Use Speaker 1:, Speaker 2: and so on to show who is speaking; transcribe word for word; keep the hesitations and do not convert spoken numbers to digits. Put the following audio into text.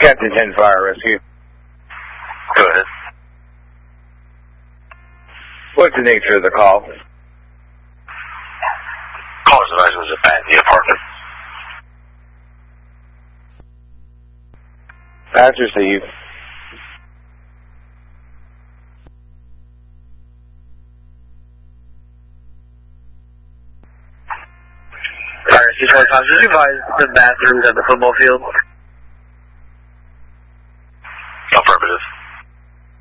Speaker 1: Captain ten Fire Rescue.
Speaker 2: Go ahead.
Speaker 1: What's the nature of the call?
Speaker 2: Caller's advisor was at the apartment.
Speaker 1: That's received.
Speaker 2: Fire C twenty-five, just advise the bathrooms at the football field.